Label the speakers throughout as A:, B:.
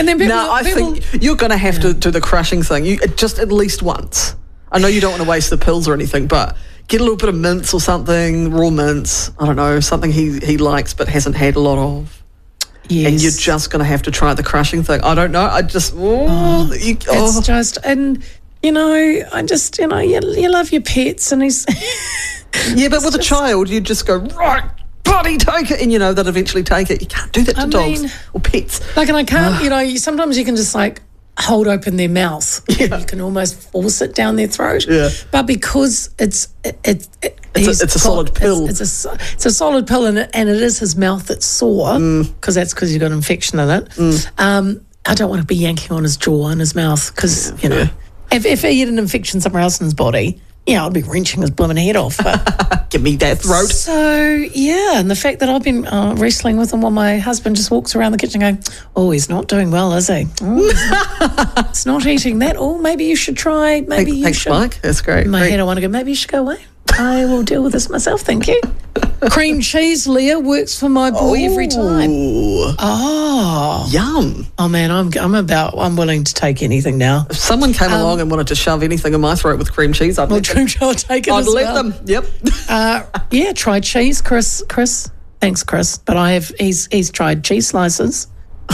A: And then people,
B: I think you're going to have to do the crushing thing. You just at least once. I know you don't want to waste the pills or anything, but get a little bit of mints or something, raw mints. I don't know, something he likes but hasn't had a lot of.
A: Yes.
B: And you're just going to have to try the crushing thing. I don't know. I just...
A: It's just... And, you love your pets and he's...
B: Yeah, but with a child, you just go, right, buddy, take it. And, they'll eventually take it. You can't do that to dogs or pets.
A: Like, and I can't, sometimes you can just, hold open their mouth.
B: Yeah.
A: You can almost force it down their throat.
B: Yeah.
A: But because it's
B: a solid pill.
A: It's a solid pill, and it is his mouth that's sore because you've got an infection in it. I don't want to be yanking on his jaw and his mouth because, if he had an infection somewhere else in his body, I'd be wrenching his blooming head off. But
B: give me that throat.
A: So, and the fact that I've been wrestling with him while my husband just walks around the kitchen going, oh, he's not doing well, is he? Oh, it's not eating that. Oh, maybe you should try.
B: Thanks, Mike. That's great.
A: In my head, I want to go, maybe you should go away. I will deal with this myself, thank you. Cream cheese, Leah, works for my boy every time. Oh.
B: Yum.
A: Oh, man, I'm willing to take anything now.
B: If someone came along and wanted to shove anything in my throat with cream cheese, I'd let them.
A: I'll take it
B: I'd
A: as
B: let
A: well.
B: them, yep.
A: Try cheese, Chris. Thanks, Chris. But he's tried cheese slices,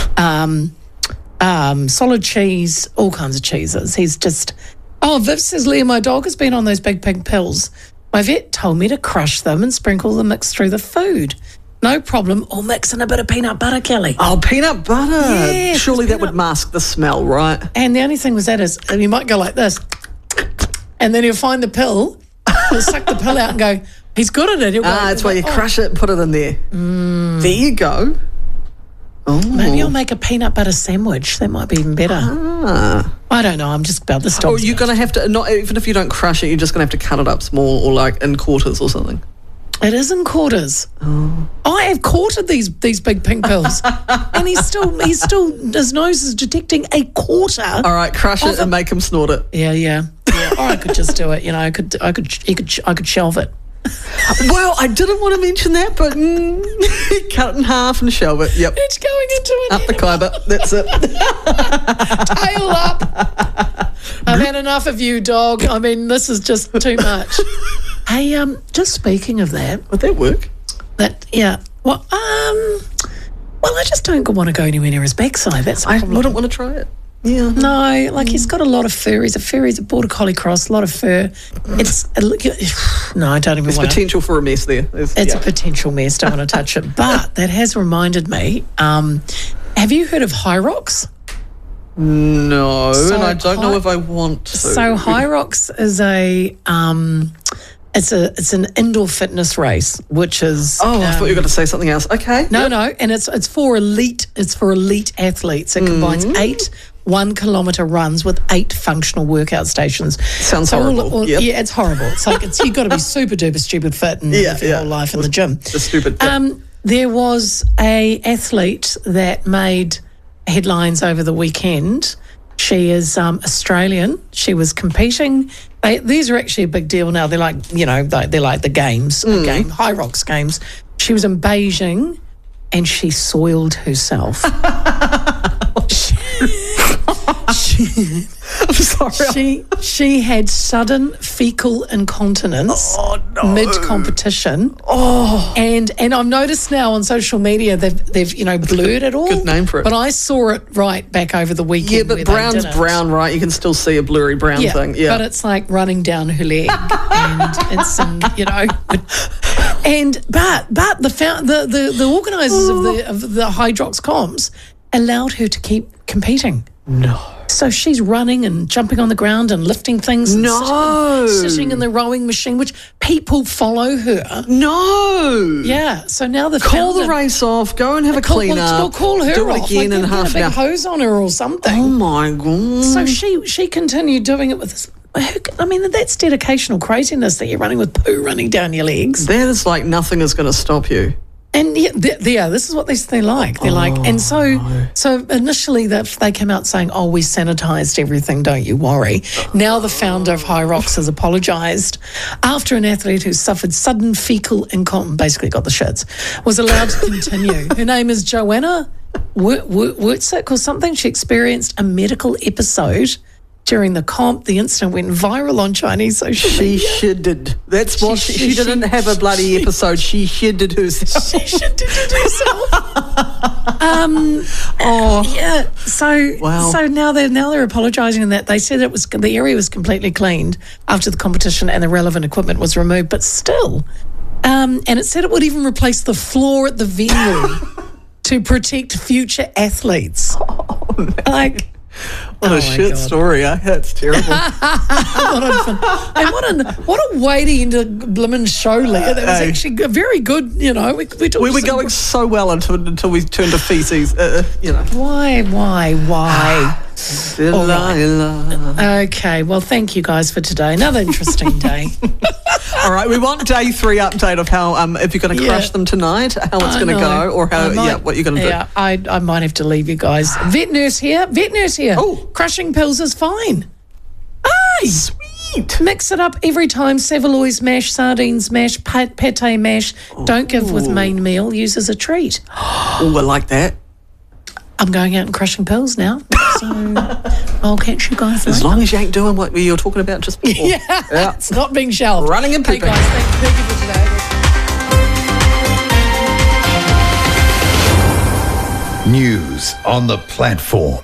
A: solid cheese, all kinds of cheeses. He's just... Oh, Viv says, Leah, my dog has been on those big pink pills. My vet told me to crush them and sprinkle the mix through the food. No problem. Or mix in a bit of peanut butter, Kelly.
B: Oh, peanut butter.
A: Yeah,
B: surely that would mask the smell, right?
A: And the only thing with that is, you might go like this, and then he'll find the pill, he'll suck the pill out and go, he's good at it. He'll go,
B: that's why you crush it and put it in there. There you go. Oh.
A: Maybe I'll make a peanut butter sandwich. That might be even better. I don't know. I'm just about this dog.
B: Or you're going to have to, not even if you don't crush it, you're just going to have to cut it up small or in quarters or something.
A: It is in quarters. Oh. I have quartered these big pink pills, and he's still his nose is detecting a quarter.
B: All right, crush it and make him snort it.
A: Yeah. Or I could just do it. I could shelve it.
B: Well, I didn't want to mention that, but cut it in half and shelve it. Yep.
A: It's going into an
B: up the kaiba. That's it.
A: Tail up. I've had enough of you, dog. I mean, this is just too much. Hey, just speaking of that,
B: would that work?
A: Well, I just don't want to go anywhere near his backside. That's the problem.
B: I wouldn't want to try it. Yeah.
A: No, he's got a lot of fur. He's a border collie cross, a lot of fur. No, I don't even want to.
B: There's potential for a mess there.
A: It's a potential mess. Don't want to touch it. But that has reminded me, have you heard of Hyrox?
B: No, and I don't know if I want to.
A: So Hyrox is it's an indoor fitness race, which is...
B: Oh, I thought you were going to say something else. Okay.
A: No, and it's for elite athletes. It combines 8 1-kilometre runs with 8 functional workout stations.
B: Sounds horrible.
A: Yeah, it's horrible. It's you've got to be super duper stupid fit and live your whole life in the gym.
B: The stupid.
A: There was a athlete that made headlines over the weekend. She is Australian. She was competing. These are actually a big deal now. They're like, they're like the games, Hyrox games. She was in Beijing and she soiled herself.
B: I'm sorry.
A: She had sudden fecal incontinence mid-competition.
B: Oh.
A: And I've noticed now on social media they've blurred it all.
B: Good name for it.
A: But I saw it right back over the weekend.
B: Yeah, but brown's brown, right? You can still see a blurry brown thing. Yeah.
A: But it's like running down her leg, and it's but the organisers of the Hydrox comps allowed her to keep competing.
B: No.
A: So she's running and jumping on the ground and lifting things. And sitting in the rowing machine, which people follow her.
B: No.
A: Yeah. So now they've
B: call the race off. Go and have a clean up.
A: We'll call her
B: do it
A: off.
B: again in half an hour.
A: Get a big hose on her or something.
B: Oh my God.
A: So she continued doing it with this. I mean, that's dedicational craziness that you're running with poo running down your legs.
B: That is like nothing is going to stop you.
A: And this is what they like. They're like, and so initially they came out saying, "Oh, we sanitised everything, don't you worry." Now the founder of High Rocks has apologised after an athlete who suffered sudden fecal incontinence, basically got the shits, was allowed to continue. Her name is Joanna Wurtzik or something. She experienced a medical episode during the comp. The incident went viral on Chinese social media.
B: She shidded. That's what she didn't have a bloody episode. She shidded herself.
A: She shidded herself. Yeah. So now they're apologising in that they said the area was completely cleaned after the competition and the relevant equipment was removed, but still, and it said it would even replace the floor at the venue to protect future athletes.
B: Oh, no.
A: Like.
B: What a shit story, eh? That's terrible.
A: What a way to end a blimmin' show, Leah. That was actually very good, We
B: were going so well until we turned to feces,
A: Why? Okay, well, thank you guys for today. Another interesting day.
B: All right, we want day 3 update of how, if you're going to crush them tonight, how it's going to go, or what you're going to do.
A: Yeah, I might have to leave you guys. Vet nurse here.
B: Oh.
A: Crushing pills is fine. Aye.
B: Sweet.
A: Mix it up every time. Saveloys mash, sardines mash, pate mash. Don't give with main meal. Use as a treat.
B: Oh, I like that.
A: I'm going out and crushing pills now, so I'll catch you guys later.
B: As long as you ain't doing what you were talking about just before.
A: Yeah, it's not being shelved.
B: Running and pooping.
A: Hey guys, thank you for today.
C: News on the platform.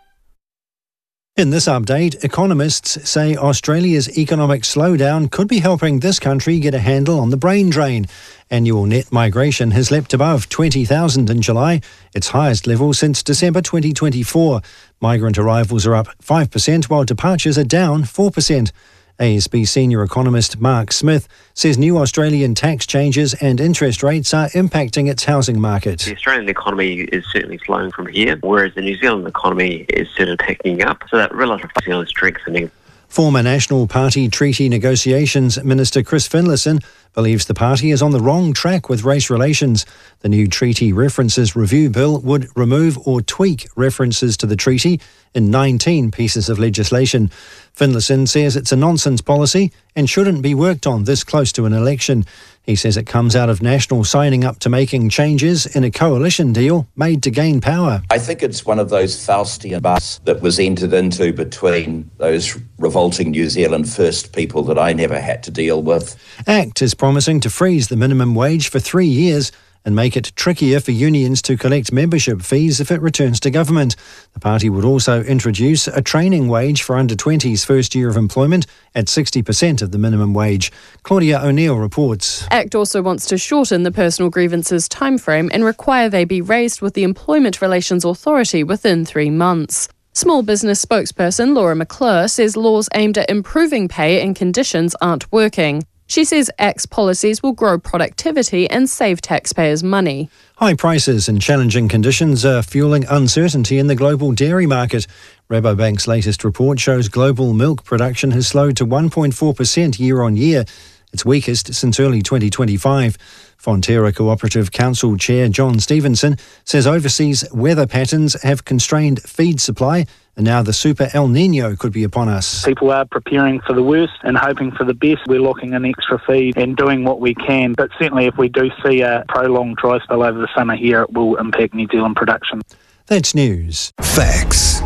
D: In this update, economists say Australia's economic slowdown could be helping this country get a handle on the brain drain. Annual net migration has leapt above 20,000 in July, its highest level since December 2024. Migrant arrivals are up 5%, while departures are down 4%. ASB senior economist Mark Smith says new Australian tax changes and interest rates are impacting its housing market.
E: The Australian economy is certainly slowing from here, whereas the New Zealand economy is certainly picking up. So that relative New Zealand strengthening.
D: Former National Party Treaty Negotiations Minister Chris Finlayson believes the party is on the wrong track with race relations. The new Treaty References Review Bill would remove or tweak references to the treaty in 19 pieces of legislation. Finlayson says it's a nonsense policy and shouldn't be worked on this close to an election. He says it comes out of National signing up to making changes in a coalition deal made to gain power.
F: I think it's one of those Faustian busts that was entered into between those revolting New Zealand First people that I never had to deal with.
D: ACT is promising to freeze the minimum wage for 3 years and make it trickier for unions to collect membership fees if it returns to government. The party would also introduce a training wage for under-20s first year of employment at 60% of the minimum wage. Claudia O'Neill reports.
G: ACT also wants to shorten the personal grievances timeframe and require they be raised with the Employment Relations Authority within 3 months. Small business spokesperson Laura McClure says laws aimed at improving pay and conditions aren't working. She says ACT's policies will grow productivity and save taxpayers money.
D: High prices and challenging conditions are fueling uncertainty in the global dairy market. Rabobank's latest report shows global milk production has slowed to 1.4% year on year, its weakest since early 2025. Fonterra Cooperative Council Chair John Stevenson says overseas weather patterns have constrained feed supply, and now the super El Nino could be upon us.
H: People are preparing for the worst and hoping for the best. We're locking in extra feed and doing what we can, but certainly if we do see a prolonged dry spell over the summer here, it will impact New Zealand production.
D: That's news.
C: Facts.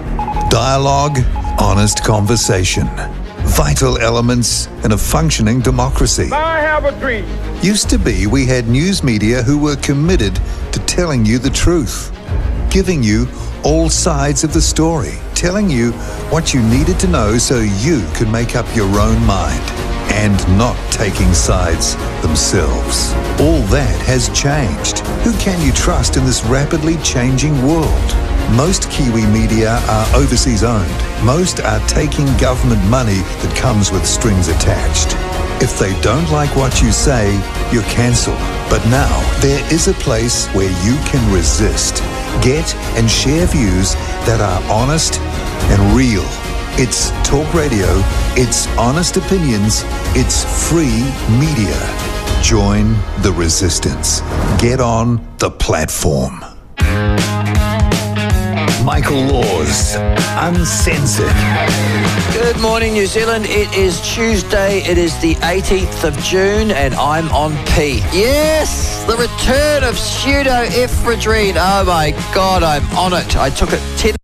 C: Dialogue. Honest conversation. Vital elements in a functioning democracy.
I: I have a dream.
C: Used to be we had news media who were committed to telling you the truth, giving you all sides of the story, telling you what you needed to know so you could make up your own mind, and not taking sides themselves. All that has changed. Who can you trust in this rapidly changing world? Most Kiwi media are overseas owned. Most are taking government money that comes with strings attached. If they don't like what you say, you're cancelled. But now there is a place where you can resist, get and share views that are honest and real. It's talk radio, it's honest opinions, it's free media. Join the resistance. Get on the platform. Michael Laws, Uncensored.
I: Good morning, New Zealand. It is Tuesday. It is the 18th of June, and I'm on P. Yes, the return of pseudoephedrine. Oh my God, I'm on it. I took it 10